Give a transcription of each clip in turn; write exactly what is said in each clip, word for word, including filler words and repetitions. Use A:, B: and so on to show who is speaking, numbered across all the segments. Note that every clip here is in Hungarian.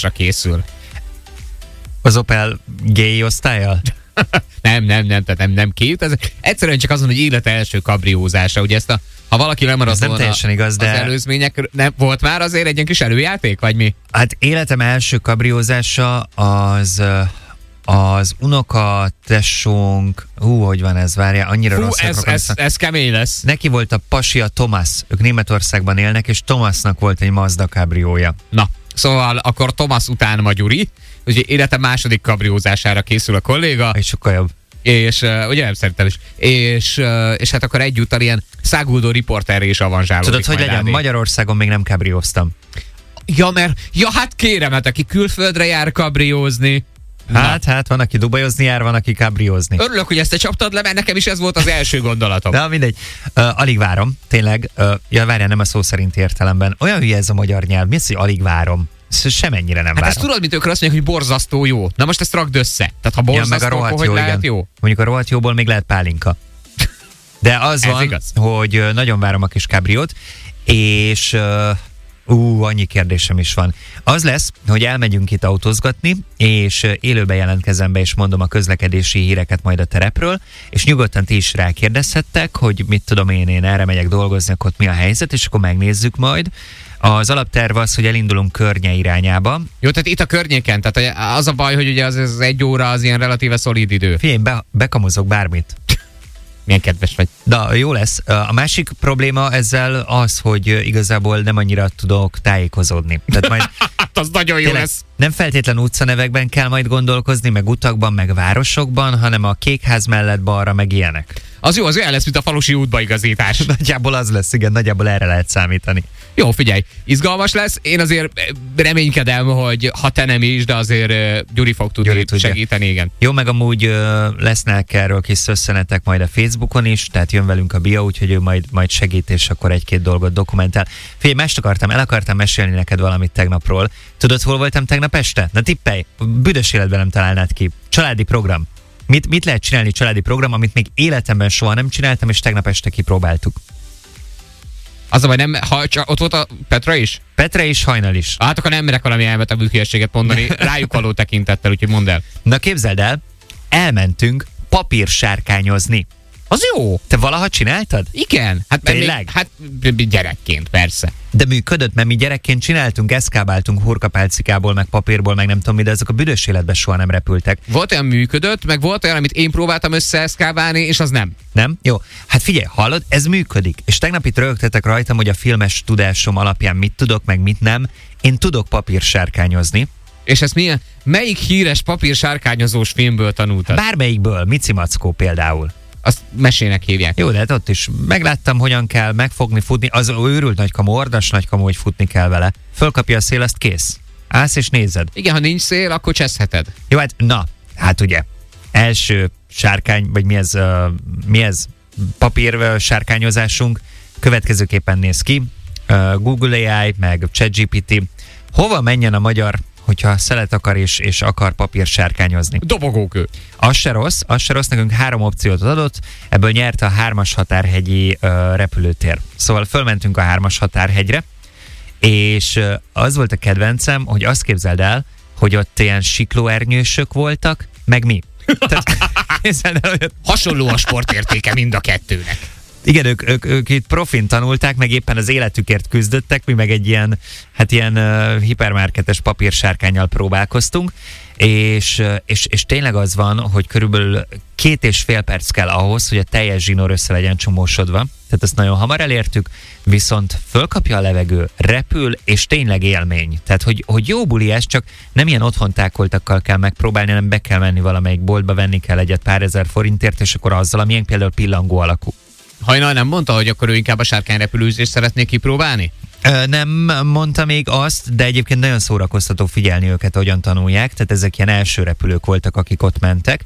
A: kabriózásra készül.
B: Az Opel gay osztállyal?
A: nem, nem, nem, tehát nem, nem két. Ez egyszerűen csak azon, hogy élete első kabriózása. Ugye ezt a, ha valaki lemaradt
B: nem
A: volna
B: teljesen igaz, de...
A: az előzmények, nem, volt már azért egy ilyen kis előjáték, vagy mi?
B: Hát életem első kabriózása az... Az unoka tesónk, hú, hogy van ez, várjál, annyira
A: Hú,
B: rossz.
A: ez, ez, ez kemény lesz.
B: Neki volt a pasia Thomas, ők Németországban élnek, és Thomasnak volt egy Mazda kabriója.
A: Na, szóval akkor Thomas után Magyuri, ugye élete második kabriózására készül a kolléga.
B: És sokkal jobb.
A: És uh, ugye nem szerintem is. És, uh, és hát akkor egyúttal ilyen száguldó riporterre is avanzsálódik.
B: Tudod, hogy legyen? Magyarországon még nem kabrióztam.
A: Ja, mert, ja hát kérem, hát aki külföldre jár kabriózni.
B: Hát, hát, van, aki dubajozni jár, van, aki kabriózni.
A: Örülök, hogy ezt te csaptad le, mert nekem is ez volt az első gondolatom.
B: De mindegy. Uh, alig várom, tényleg. Uh, ja, várjál, nem a szó szerint értelemben. Olyan hülye ez a magyar nyelv. Mi az, hogy alig várom? Semennyire nem
A: hát
B: várom.
A: Hát ezt tudod, mit ők azt mondják, hogy borzasztó jó. Na most ezt rakd össze. Tehát ha borzasztó,
B: ja,
A: akkor hogy
B: jó,
A: lehet
B: igen.
A: jó?
B: Mondjuk a rohadt jóból még lehet pálinka. De az van, igaz, hogy nagyon várom a kis kabriót, és... Uh, Ú, annyi kérdésem is van. Az lesz, hogy elmegyünk itt autózgatni, és élőben jelentkezem be, és mondom a közlekedési híreket majd a terepről, és nyugodtan ti is rákérdezhettek, hogy mit tudom én, én erre megyek dolgozni, ott mi a helyzet, és akkor megnézzük majd. Az alapterv az, hogy elindulunk Környe irányába.
A: Jó, tehát itt a környéken, tehát az a baj, hogy ugye az, az egy óra az ilyen relatíve szolid idő.
B: Figyelj, be, bekamozok bármit.
A: Milyen kedves vagy.
B: De jó lesz. A másik probléma ezzel az, hogy igazából nem annyira tudok tájékozódni. Tehát majd
A: hát az nagyon jó lesz.
B: Nem feltétlen utcanevekben kell majd gondolkozni, meg utakban, meg városokban, hanem a Kékház mellett balra, meg ilyenek.
A: Az jó, az olyan lesz, mint a falusi útbaigazítás.
B: Nagyjából az lesz, igen, nagyjából erre lehet számítani.
A: Jó, figyelj, izgalmas lesz. Én azért reménykedem, hogy ha te nem is, de azért Gyuri fog tudni Gyuri segíteni, igen.
B: Jó, meg amúgy lesznek erről kis szösszenetek majd a Facebookon is, tehát jön velünk a Bia, úgyhogy ő majd, majd segít, és akkor egy-két dolgot dokumentál. Figyelj, mást akartam, el akartam mesélni neked valamit tegnapról. Tudod, hol voltam tegnap este? Na tippelj, büdös életben nem találnád ki. Családi program. Mit, mit lehet csinálni családi program, amit még életemben soha nem csináltam, és tegnap este kipróbáltuk.
A: Az a baj, nem, ha csak ott volt a Petra is?
B: Petra is, Hajnal is.
A: Hát akkor nem merek valami elmetevő hülyeséget mondani, rájuk való tekintettel, úgyhogy mondd el.
B: Na képzeld el, elmentünk papírsárkányozni.
A: Az jó.
B: Te valaha csináltad?
A: Igen. Hát
B: tényleg?
A: Hát gyerekként, persze.
B: De működött, mert mi gyerekként csináltunk, eszkábáltunk hurkapálcikából, meg papírból, meg nem tudom mi, de ezek a büdös életben soha nem repültek.
A: Volt olyan működött, meg volt olyan, amit én próbáltam összeeszkábálni, és az nem.
B: Nem? Jó. Hát figyelj, hallod, ez működik. És tegnap itt rögtetek rajtam, hogy a filmes tudásom alapján mit tudok, meg mit nem. Én tudok papírsárkányozni.
A: És ezt milyen, melyik híres papírsárkányozós filmből tanultad?
B: Bármelyikből, Mici Mackó például.
A: Azt mesének hívják.
B: Jó, de hát ott is megláttam, hogyan kell megfogni, futni. Az őrült nagykamu, ordas nagykamu, hogy futni kell vele. Fölkapja a szél, azt kész. Állsz és nézed.
A: Igen, ha nincs szél, akkor cseszheted.
B: Jó, hát na, hát ugye, első sárkány, vagy mi ez, uh, mi ez papír uh, sárkányozásunk következőképpen néz ki. Uh, Google á i, meg ChatGPT. Hova menjen a magyar, hogyha szelet akar és, és akar papír sárkányozni?
A: Dobogókő.
B: Az se rossz, az se rossz, nekünk három opciót adott, ebből nyerte a hármas határhegyi uh, repülőtér. Szóval fölmentünk a hármas határhegyre, és uh, az volt a kedvencem, hogy azt képzeld el, hogy ott ilyen siklóernyősök voltak, meg mi. Tehát, el, hogy...
A: Hasonló a sportértéke mind a kettőnek.
B: Igen, ők, ők, ők itt profin tanulták, meg éppen az életükért küzdöttek, mi meg egy ilyen, hát ilyen uh, hipermarketes papírsárkánnyal próbálkoztunk, és, uh, és, és tényleg az van, hogy körülbelül két és fél perc kell ahhoz, hogy a teljes zsinór össze legyen csomósodva, tehát ezt nagyon hamar elértük, viszont fölkapja a levegő, repül, és tényleg élmény. Tehát, hogy, hogy jó buli ez, csak nem ilyen otthon tákoltakkal kell megpróbálni, hanem be kell menni valamelyik boltba, venni kell egyet pár ezer forintért, és akkor azzal, amilyen például pillangó alakú.
A: Hajnal nem mondta, hogy akkor ő inkább a sárkányrepülőzést szeretné kipróbálni?
B: Ö, nem mondta még azt, de egyébként nagyon szórakoztató figyelni őket, hogyan tanulják, tehát ezek ilyen első repülők voltak, akik ott mentek,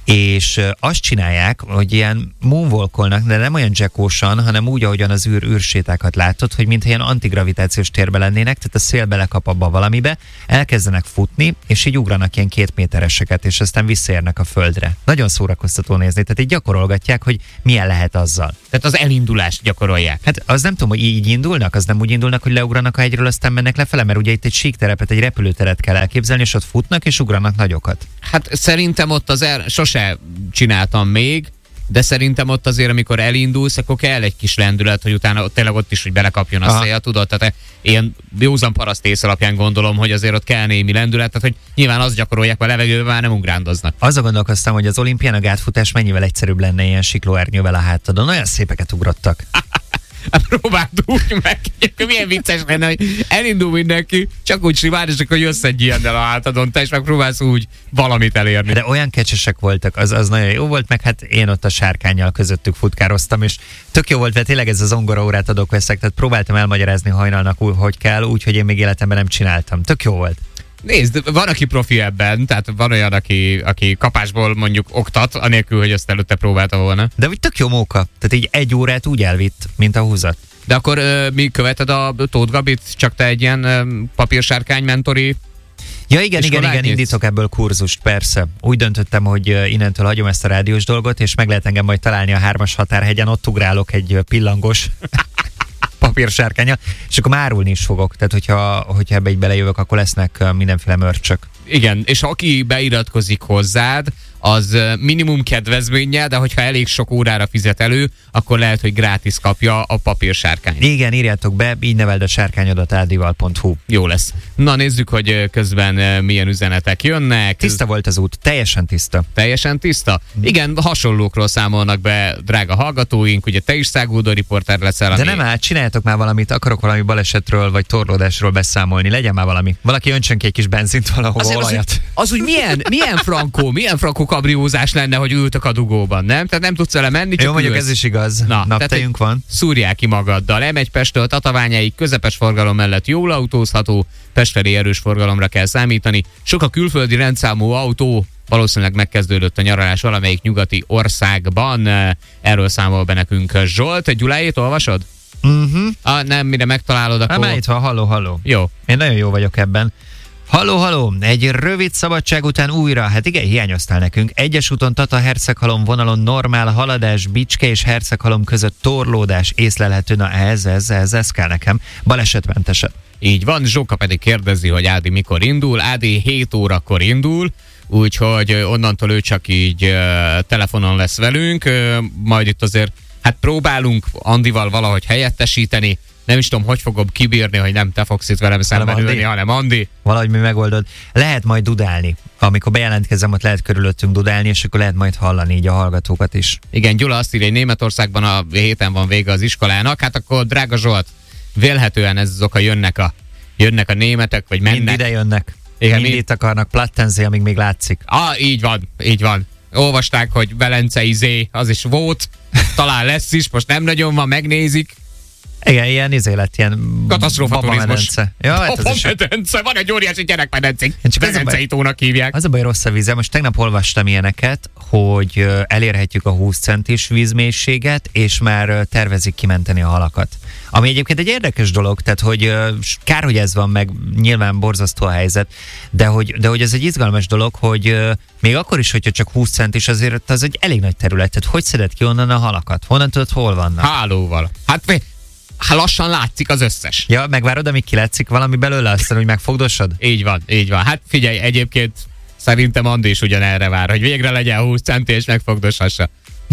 B: és azt csinálják, hogy ilyen moonwalkolnak, de nem olyan jackósan, hanem úgy, ahogyan az űr űrsétákat látod, hogy mintha ilyen antigravitációs térbe lennének, tehát a szél belekap abba valamibe, elkezdenek futni, és így ugranak ilyen két métereseket, és aztán visszaérnek a földre. Nagyon szórakoztató nézni, tehát így gyakorolgatják, hogy milyen lehet azzal.
A: Tehát az elindulást gyakorolják.
B: Hát az nem tudom, hogy így indulnak, az nem úgy indulnak, hogy leugranak a hegyről, aztán mennek lefele, mert ugye itt egy síkterepet, egy repülőteret kell elképzelni, és ott futnak és ugranak nagyokat.
A: Hát szerintem ott az el, sose csináltam még, de szerintem ott azért, amikor elindulsz, akkor kell egy kis lendület, hogy utána tényleg ott is, hogy belekapjon a szél, tudod? Tehát ilyen józan paraszt ész alapján gondolom, hogy azért ott kell némi lendület, tehát hogy nyilván azt gyakorolják, mert levegőben már nem ugrándoznak.
B: Azzal gondolkoztam, hogy az olimpián a gátfutás mennyivel egyszerűbb lenne ilyen siklóernyővel a hátadon. Olyan szépeket ugrottak.
A: Hát próbáld úgy meg, milyen vicces lenne, hogy elindul mindenki, csak úgy simán, és akkor jössz egy ilyennel a hátadon, te is megpróbálsz úgy valamit elérni.
B: De olyan kecsesek voltak, az, az nagyon jó volt, meg hát én ott a sárkánnyal közöttük futkároztam, és tök jó volt, mert tényleg ez az zongoraórát adok veszek, tehát próbáltam elmagyarázni hajnalnak úgy, hogy kell, úgy, hogy én még életemben nem csináltam. Tök jó volt.
A: Nézd, van, aki profi ebben, tehát van olyan, aki, aki kapásból mondjuk oktat, anélkül, hogy azt előtte próbálta volna.
B: De úgy tök jó móka. Tehát így egy órát úgy elvitt, mint a húzat.
A: De akkor ö, mi követed a Tóth Gabit? Csak te egy ilyen ö, papírsárkány mentori?
B: Ja, igen, igen, igen, indítok ebből kurzust, persze. Úgy döntöttem, hogy innentől hagyom ezt a rádiós dolgot, és meg lehet engem majd találni a hármas határhegyen, ott ugrálok egy pillangos papírsárkánya, és akkor árulni is fogok. Tehát, hogyha, hogyha ebbe így belejövök, akkor lesznek mindenféle mörcsök.
A: Igen, és aki beiratkozik hozzád, az minimum kedvezménnyel, de hogyha elég sok órára fizet elő, akkor lehet, hogy grátis kapja a papírsárkányt.
B: Igen, írjátok be, így neveld a sárkányodat ádival pont hu.
A: Jó lesz. Na nézzük, hogy közben milyen üzenetek jönnek.
B: Tiszta volt az út, teljesen tiszta.
A: Teljesen tiszta? Igen, hasonlókról számolnak be drága hallgatóink, ugye te is száguldó riporter leszel.
B: De
A: ami...
B: nem áll, csináljátok már valamit, akarok valami balesetről vagy torlódásról beszámolni, legyen már valami. Valaki öntsön ki egy kis benzint valahova,
A: az,
B: olajat.
A: Az, az, úgy milyen, milyen frankó, milyen frankó kabriózás lenne, hogy ültök a dugóban, nem? Tehát nem tudsz vele menni, csak
B: jó, mondjuk ez is igaz. Na, naptejünk van.
A: Szúrják ki magaddal. M egy Pesttől Tatabányáig közepes forgalom mellett jól autózható, Pest felé erős forgalomra kell számítani. Sok a külföldi rendszámú autó, valószínűleg megkezdődött a nyaralás valamelyik nyugati országban. Erről számol be nekünk Zsolt. Gyulájét olvasod?
B: Uh-huh.
A: Ah, nem, mire megtalálod, akkor...
B: Nem, itt van, halló, halló.
A: Jó.
B: Én nagyon jó vagyok ebben. Halló, halló, egy rövid szabadság után újra, hát igen, hiányoztál nekünk. Egyes úton Tata-Herceghalom vonalon normál haladás, Bicske és Herceghalom között torlódás észlelhető. Na ez, ez, ez, ez kell nekem. Balesetmentesen.
A: Így van, Zsóka pedig kérdezi, hogy Ádi mikor indul. Ádi hét órakor indul, úgyhogy onnantól ő csak így uh, telefonon lesz velünk, uh, majd itt azért hát próbálunk Andival valahogy helyettesíteni. Nem is tudom, hogy fogom kibírni, hogy nem te fogsz itt velem szemben ülni, hanem Andi.
B: Valahogy mi megoldod. Lehet majd dudálni. Amikor bejelentkezem, ott lehet körülöttünk dudálni, és akkor lehet majd hallani így a hallgatókat is.
A: Igen, Gyula azt írja, hogy Németországban a héten van vége az iskolának. Hát akkor, drága Zsolt, vélhetően ez az oka, jönnek a, jönnek a németek, vagy mennek.
B: Mind ide jönnek.
A: Igen,
B: mind
A: mi...
B: itt akarnak Plattensee, amíg még látszik.
A: Ah, így van, így van. Olvasták, hogy Velencei Zé, az is volt, talán lesz is, most nem nagyon van, megnézik.
B: Igen, ilyen izé lett, ilyen
A: katasztrófa turizmus.
B: Ja, hát ez is...
A: medence, van egy óriási gyerekmedencénk. Velencei tónak hívják.
B: Az a baj, rossz a víze. Most tegnap olvastam ilyeneket, hogy elérhetjük a húsz centis vízmélységet, és már tervezik kimenteni a halakat. Ami egyébként egy érdekes dolog, tehát hogy kár, hogy ez van, meg nyilván borzasztó a helyzet, de hogy, de hogy ez egy izgalmas dolog, hogy még akkor is, hogyha csak húsz centis, azért az egy elég nagy terület. Tehát hogy szeded ki onnan a halakat? Honnan tudod, hol vannak?
A: Hálóval. Hát Hát lassan látszik az összes.
B: Ja, megvárod, amíg kilátszik valami belőle, aztán, hogy megfogdosod?
A: Így van, így van. Hát figyelj, egyébként szerintem Andi is ugyanerre vár, hogy végre legyen húsz centi és megfogdoshassa.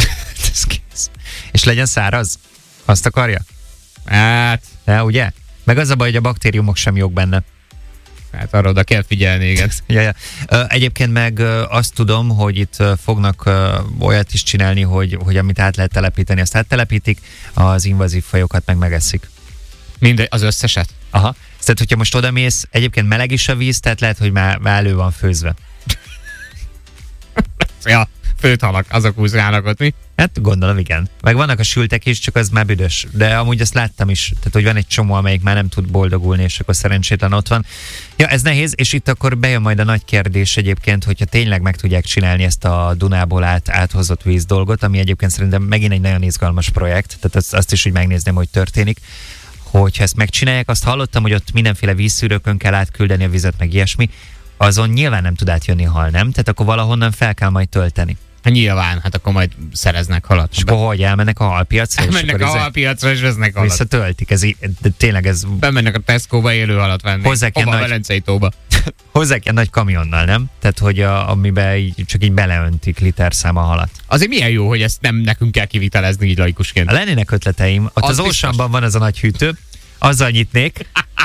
B: Ez kész. És legyen száraz? Azt akarja?
A: Hát...
B: De, ugye? Meg az a baj, hogy a baktériumok sem jók benne.
A: Hát arra oda kell figyelni, igen.
B: ja, ja. Egyébként meg azt tudom, hogy itt fognak olyat is csinálni, hogy, hogy amit át lehet telepíteni, azt áttelepítik, az invazív fajokat meg megeszik.
A: Mindegy, az összeset?
B: Aha. Tehát, hogyha most odamész, egyébként meleg is a víz, tehát lehet, hogy már, már elő van főzve.
A: Ja, főtt halak, azok úszkálnak ott, mi?
B: Hát gondolom, igen. Meg vannak a sültek is, csak az már büdös. De amúgy azt láttam is, tehát hogy van egy csomó, amelyik már nem tud boldogulni, és akkor szerencsétlen ott van. Ja, ez nehéz, és itt akkor bejön majd a nagy kérdés egyébként, hogyha tényleg meg tudják csinálni ezt a Dunából át, áthozott víz dolgot, ami egyébként szerintem megint egy nagyon izgalmas projekt, tehát azt, azt is úgy megnézném, hogy történik. Hogyha ezt megcsinálják, azt hallottam, hogy ott mindenféle vízszűrőkön kell átküldeni a vizet, meg ilyesmi, azon nyilván nem tud átjönni hal, nem? Tehát akkor valahonnan fel kell majd tölteni.
A: Hát nyilván, hát akkor majd szereznek halat.
B: És akkor hogy elmennek a halpiacra?
A: Elmennek a halpiacra, és vesznek halat.
B: Visszatöltik, ez, de tényleg ez...
A: Bemennek a Tesco-ba élő halat venni.
B: Hozzák ilyen
A: Hova,
B: nagy...
A: a Velencei tóba.
B: Hozzák ilyen nagy kamionnal, nem? Tehát, hogy a, amiben így, csak így beleöntik literszám a halat.
A: Azért milyen jó, hogy ezt nem nekünk kell kivitelezni így laikusként.
B: Lennének ötleteim. Ott az, az Oceanban van ez a nagy hűtő, azzal nyitnék.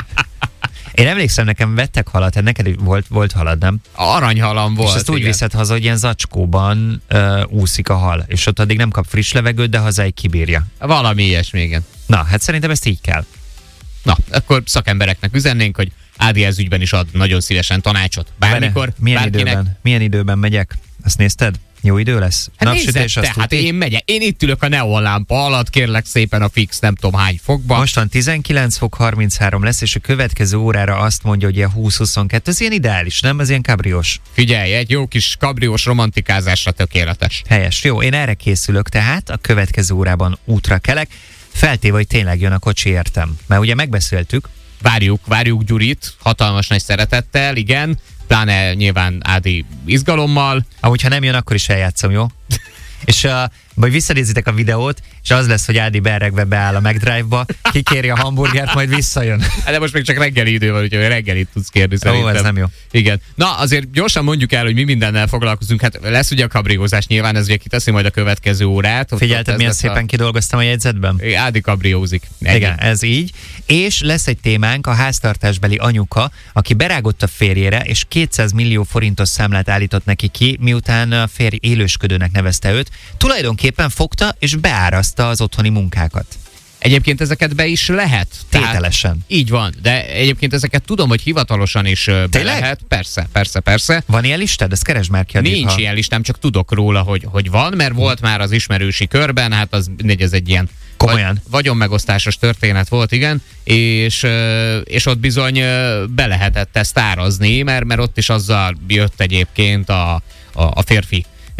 B: Én emlékszem, nekem vettek halat, hát neked volt, volt halad, nem?
A: Aranyhalam volt.
B: És ezt úgy
A: igen.
B: viszed haza, hogy ilyen zacskóban uh, úszik a hal, és ott addig nem kap friss levegőt, de hazáig kibírja.
A: Valami ilyesmi, igen.
B: Na, hát szerintem ezt így kell.
A: Na, akkor szakembereknek üzennénk, hogy Ádi ez ügyben is ad nagyon szívesen tanácsot. Bármikor,
B: milyen
A: bárkinek.
B: időben, milyen időben megyek? Azt nézted? Jó idő lesz?
A: Hát
B: Napsütés,
A: nézd, te,
B: azt
A: hát én megyek. Én itt ülök a neonlámpa alatt, kérlek szépen a fix nem tudom hány fokban.
B: Most van tizenkilenc fok, harminchárom lesz, és a következő órára azt mondja, hogy ilyen húsz-huszonkettő, ez ilyen ideális, nem? Ez ilyen kabriós.
A: Figyelj, egy jó kis kabriós romantikázásra tökéletes.
B: Helyes. Jó, én erre készülök tehát, a következő órában útra kelek, feltéve, hogy tényleg jön a kocsi, értem. Mert ugye megbeszéltük.
A: Várjuk, várjuk Gyurit, hatalmas nagy szeretettel, igen, pláne nyilván Ádi izgalommal.
B: Amúgy, ha nem jön, akkor is eljátszom, jó? És uh, majd visszanézitek a videót, és az lesz, hogy Ádi berregve beáll a McDrive-ba, kikéri a hamburgert, majd visszajön.
A: Hát de most még csak reggeli idő van, úgyhogy reggelit tudsz kérni szerintem.
B: Ó, ez nem jó.
A: Igen. Na, azért gyorsan mondjuk el, hogy mi mindennel foglalkozunk. Hát lesz ugye a kabriózás, nyilván ez ugye kiteszi majd a következő órát.
B: Figyelted, milyen szépen a... kidolgoztam a jegyzetben?
A: Ádi kabriózik. Ennyi.
B: Igen, ez így. És lesz egy témánk, a háztartásbeli anyuka, aki berágott a férjére, és kétszáz millió forintos számlát állított neki ki, miután a férj élősködőnek nevezte őt. Tulajdonképpen fogta és beárazta az otthoni munkákat.
A: Egyébként ezeket be is lehet.
B: Tételesen.
A: Tehát, így van, de egyébként ezeket tudom, hogy hivatalosan is be
B: Tényleg?
A: lehet. Persze, persze, persze.
B: Van ilyen listád? Ezt keresd már ki.
A: Nincs
B: ha...
A: ilyen listám, csak tudok róla, hogy, hogy van, mert volt már az ismerősi körben, hát az ez egy ilyen
B: komolyan
A: vagy, vagyonmegosztásos történet volt, igen, és, és ott bizony be lehetett ezt árazni, mert, mert ott is azzal jött egyébként a, a, a férfi,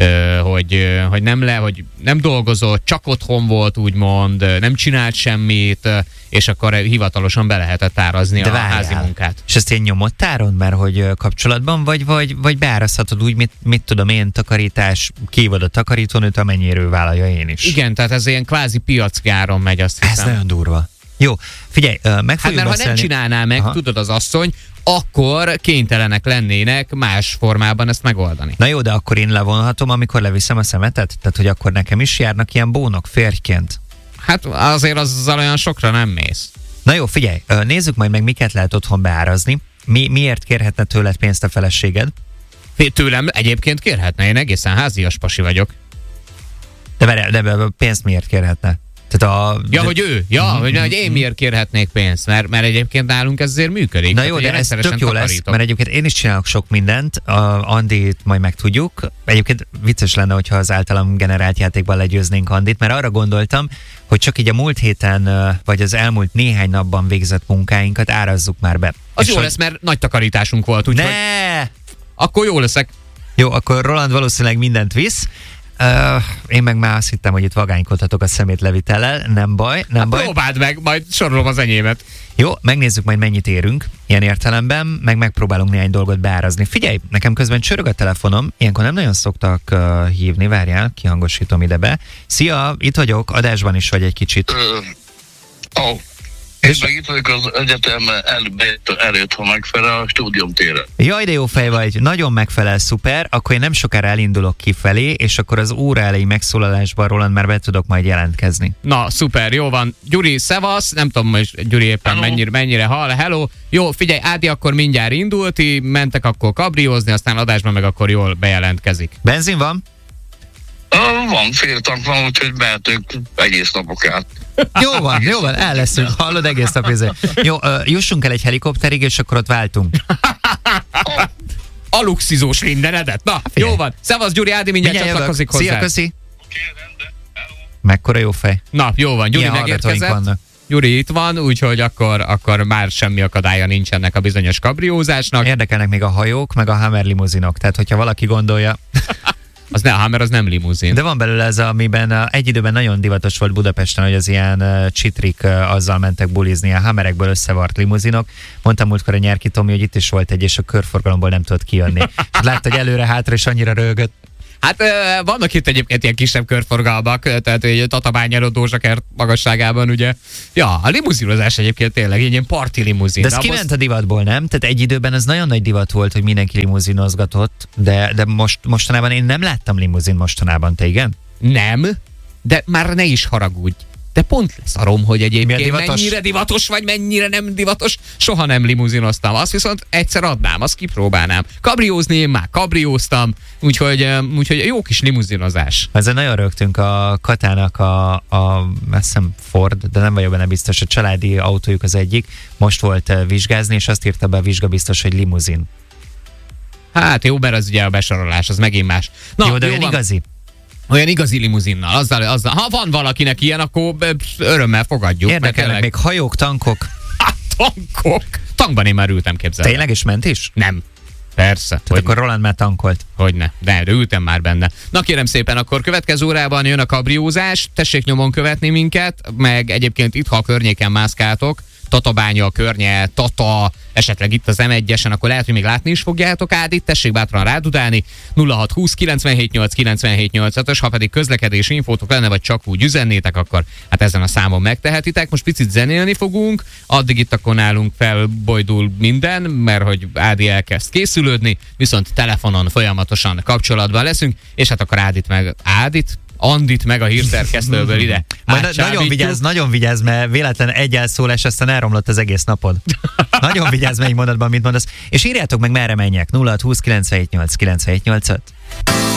A: hogy, hogy nem le, hogy nem dolgozott, csak otthon volt, úgymond, nem csinált semmit, és akkor hivatalosan be lehetett árazni
B: de
A: a
B: várjál.
A: házi munkát.
B: És ezt én nyomott áron, mert hogy kapcsolatban vagy, vagy, vagy beárazhatod úgy, mit, mit tudom én, takarítás, kívod a takarítónőt, amennyire ő vállalja, én is.
A: Igen, tehát ez ilyen kvázi piaci áron megy, azt hiszem.
B: Ez nagyon durva. Jó, figyelj, meg fogjuk
A: hát mert
B: beszélni.
A: ha nem csinálná meg, aha, tudod, az asszony, akkor kénytelenek lennének más formában ezt megoldani.
B: Na jó, de akkor én levonhatom, amikor leviszem a szemetet? Tehát, hogy akkor nekem is járnak ilyen bónok férjként?
A: Hát azért azzal olyan sokra nem mész.
B: Na jó, figyelj, nézzük majd meg, miket lehet otthon beárazni. Mi, miért kérhetne tőled pénzt a feleséged?
A: Tőlem egyébként kérhetne, én egészen házias pasi vagyok.
B: De várjál, de, de pénzt miért kérhetne? Tehát a...
A: Ja,
B: de...
A: hogy ő, ja, mm-hmm. hogy, hogy én miért kérhetnék pénzt, mert, mert egyébként nálunk ez azért működik.
B: Na jó, de ez tök jó lesz, mert egyébként én is csinálok sok mindent, a Andit majd megtudjuk. Egyébként vicces lenne, hogyha az általam generált játékban legyőznénk Andit, mert arra gondoltam, hogy csak így a múlt héten, vagy az elmúlt néhány napban végzett munkáinkat árazzuk már be.
A: Az
B: és
A: jó
B: hogy...
A: lesz, mert nagy takarításunk volt, úgyhogy...
B: Ne!
A: Akkor jó leszek.
B: Jó, akkor Roland valószínűleg mindent visz. Uh, én meg már azt hittem, hogy itt vagánykodhatok a szemétlevitellel, nem baj, nem
A: hát
B: baj.
A: Próbáld meg, majd sorolom az enyémet.
B: Jó, megnézzük majd mennyit érünk, ilyen értelemben, meg megpróbálunk néhány dolgot beárazni. Figyelj, nekem közben csörög a telefonom, ilyenkor nem nagyon szoktak uh, hívni, várjál, kihangosítom ide be. Szia, itt vagyok, adásban is vagy egy kicsit.
C: Ó, uh, oh. Én meg itt vagyok az egyetem előtt, előtt, ha megfelel a stúdium téren.
B: Jaj, de jó fej vagy, nagyon megfelel, szuper, akkor én nem sokára elindulok kifelé, és akkor az óra elejé megszólalásban, Roland, már be tudok majd jelentkezni.
A: Na, szuper, jó van. Gyuri, szevasz, nem tudom, hogy Gyuri éppen mennyire, mennyire hall, hello. Jó, figyelj, Ádi akkor mindjárt indult, ti mentek akkor kabriózni, aztán adásban meg akkor jól bejelentkezik.
B: Benzin van?
C: Uh, van, fél tank van, úgyhogy mehetünk egész napok át.
B: Jó van, jó van, el leszünk, hallod, egész nap izé. Jó, uh, jussunk el egy helikopterig, és akkor ott váltunk.
C: Oké,
A: aluxizós mindenedet. Na,
B: Figyelj.
A: jó van. Szevasz, Gyuri, Ádi mindjárt
B: Mindjárt
A: csatlakozik
B: jövök.
A: hozzá.
B: Szia, köszi. Mekkora jó fej.
A: Na, jó van, Gyuri
B: Ilyen hallgatóink
A: megérkezett.
B: vannak.
A: Gyuri itt van, úgyhogy akkor, akkor már semmi akadálya nincs ennek a bizonyos kabriózásnak.
B: Érdekelnek még a hajók, meg a Hummer limuzinok. Tehát, hogyha valaki gondolja,
A: Az ne, a Hummer az nem limuzin.
B: de van belőle ez, amiben uh, egy időben nagyon divatos volt Budapesten, hogy az ilyen uh, csitrik uh, azzal mentek bulizni, a Hummerekből összevart limuzinok. Mondtam múltkor a Nyerki Tomi, hogy itt is volt egy, és a körforgalomból nem tudott kijönni. És látta, hogy előre-hátra, és annyira röhögött.
A: Hát vannak itt egyébként ilyen kisebb körforgalmak, tehát egy Tatabányáról Dózsakert magasságában, ugye. Ja, a limuzinozás egyébként tényleg egy ilyen parti limuzin.
B: De ez kiment a divatból, nem? Tehát egy időben ez nagyon nagy divat volt, hogy mindenki limuzinozgatott, de, de most, mostanában én nem láttam limuzin mostanában, te igen?
A: Nem, de már ne is haragudj. De pont leszarom, hogy egyébként
B: divatos?
A: mennyire divatos, vagy mennyire nem divatos. Soha nem limuzinoztam. Azt viszont egyszer adnám, azt kipróbálnám. Kabriózni én már kabrióztam, úgyhogy, úgyhogy jó kis limuzinozás.
B: Ezzel nagyon rögtünk a Katának a, a azt hiszem Ford, de nem vagyok benne biztos, a családi autójuk az egyik. Most volt uh, vizsgázni, és azt írta be a vizsgabiztos, hogy limuzin.
A: Hát jó, mert az ugye a besorolás, az megint más. Na,
B: jó, de olyan
A: van.
B: igazi.
A: Olyan igazi limuzinnal, azzal, azzal. Ha van valakinek ilyen, akkor örömmel fogadjuk.
B: Érdekelnek még hajók, tankok.
A: Hát, tankok! Tankban én már ültem, képzelni.
B: Tényleg is ment is?
A: Nem. Persze.
B: Tehát
A: Hogy
B: akkor Roland már tankolt.
A: Hogyne. De, de ültem már benne. Na kérem szépen, akkor következő órában jön a kabriózás. Tessék nyomon követni minket, meg egyébként itt, ha a környéken mászkáltok, Tatabánya, a környe, Tata, esetleg itt az em egyesen, akkor lehet, hogy még látni is fogjátok Ádit, tessék bátran rádudálni, nulla hat húsz kilencvenhét nyolc kilencvenhét nyolc, ha pedig közlekedési infótok lenne, vagy csak úgy üzennétek, akkor hát ezen a számon megtehetitek. Most picit zenélni fogunk, addig itt akkor nálunk felbojdul minden, mert hogy Ádi elkezd készülődni, viszont telefonon folyamatosan kapcsolatban leszünk, és hát akkor Ádit meg Ádit, Andit meg a hírszerkesztőből ide.
B: Majd nagyon vigyázz, nagyon vigyázz, mert véletlen egy elszólás, aztán elromlott az egész napod. Nagyon vigyázz, melyik mondatban mit mondasz. És írjátok meg, merre menjek. nulla hat húsz kilencvenhét nyolc kilencvenhét nyolc öt.